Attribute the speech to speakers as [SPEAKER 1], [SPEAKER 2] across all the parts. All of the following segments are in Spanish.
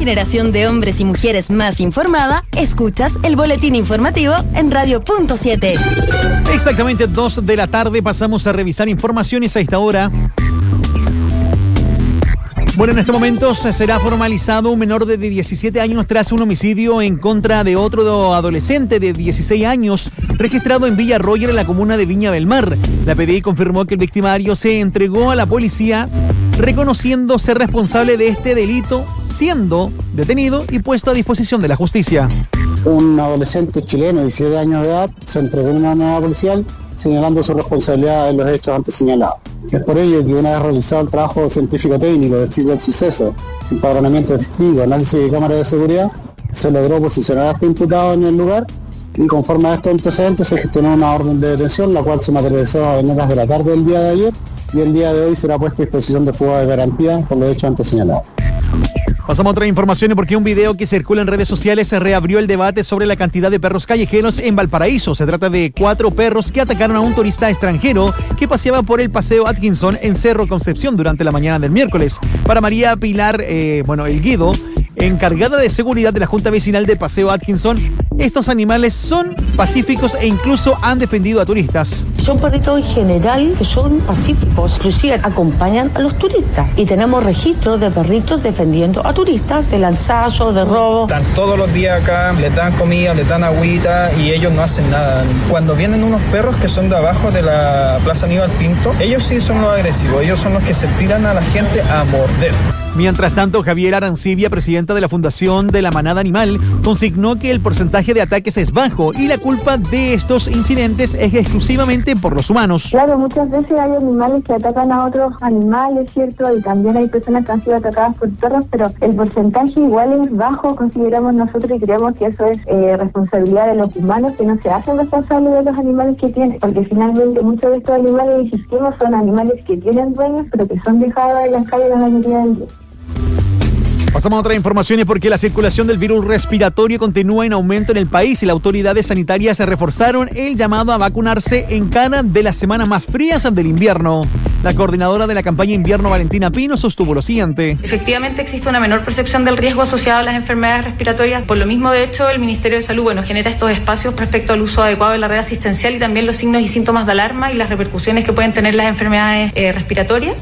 [SPEAKER 1] generación de hombres y mujeres más informada, escuchas el boletín informativo en Radio Punto 7.
[SPEAKER 2] Exactamente 2 de la tarde pasamos a revisar informaciones a esta hora. Bueno, en estos momentos será formalizado un menor de 17 años tras un homicidio en contra de otro adolescente de 16 años registrado en Villa Roger, en la comuna de Viña del Mar. La PDI confirmó que el victimario se entregó a la policía reconociendo ser responsable de este delito, siendo detenido y puesto a disposición de la justicia.
[SPEAKER 3] Un adolescente chileno de 17 años de edad se entregó a una unidad policial señalando su responsabilidad en los hechos antes señalados. Es por ello que una vez realizado el trabajo científico-técnico del sitio del suceso, empadronamiento de testigos, análisis de cámaras de seguridad, se logró posicionar a este imputado en el lugar y conforme a estos antecedentes se gestionó una orden de detención, la cual se materializó en horas de la tarde del día de ayer y el día de hoy será puesta a disposición de fuga de garantía por los hechos antes señalados.
[SPEAKER 2] Pasamos a otras informaciones porque un video que circula en redes sociales se reabrió el debate sobre la cantidad de perros callejeros en Valparaíso. Se trata de 4 perros que atacaron a un turista extranjero que paseaba por el Paseo Atkinson en Cerro Concepción durante la mañana del miércoles. Para María Pilar, el Guido, encargada de seguridad de la Junta Vecinal de Paseo Atkinson, estos animales son pacíficos e incluso han defendido a turistas.
[SPEAKER 4] Son perritos en general que son pacíficos, inclusive acompañan a los turistas y tenemos registros de perritos defendiendo a turistas de lanzazos, de robo.
[SPEAKER 5] Están todos los días acá, les dan comida, les dan agüita y ellos no hacen nada. Cuando vienen unos perros que son de abajo de la Plaza Aníbal Pinto, ellos sí son los agresivos, ellos son los que se tiran a la gente a morder.
[SPEAKER 2] Mientras tanto, Javier Arancibia, presidenta de la Fundación de la Manada Animal, consignó que el porcentaje de ataques es bajo y la culpa de estos incidentes es exclusivamente por los humanos.
[SPEAKER 6] Claro, muchas veces hay animales que atacan a otros animales, ¿cierto? Y también hay personas que han sido atacadas por perros, pero el porcentaje igual es bajo, consideramos nosotros, y creemos que eso es responsabilidad de los humanos que no se hacen responsables de los animales que tienen, porque finalmente muchos de estos animales, insistimos, son animales que tienen dueños, pero que son dejados en las calles la mayoría del día.
[SPEAKER 2] Pasamos a otras informaciones porque la circulación del virus respiratorio continúa en aumento en el país y las autoridades sanitarias reforzaron el llamado a vacunarse en cara de las semanas más frías del invierno. La coordinadora de la campaña invierno, Valentina Pino, sostuvo lo siguiente.
[SPEAKER 7] Efectivamente existe una menor percepción del riesgo asociado a las enfermedades respiratorias. Por lo mismo, de hecho, el Ministerio de Salud genera estos espacios respecto al uso adecuado de la red asistencial y también los signos y síntomas de alarma y las repercusiones que pueden tener las enfermedades respiratorias.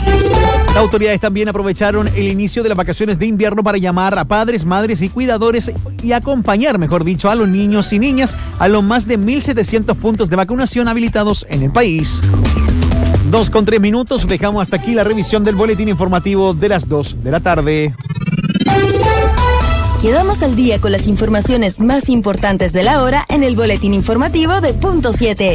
[SPEAKER 2] Las autoridades también aprovecharon el inicio de las vacaciones de invierno para llamar a padres, madres y cuidadores y acompañar, mejor dicho, a los niños y niñas a los más de 1.700 puntos de vacunación habilitados en el país. 2:03, dejamos hasta aquí la revisión del boletín informativo de las 2 de la tarde.
[SPEAKER 1] Quedamos al día con las informaciones más importantes de la hora en el boletín informativo de Punto 7.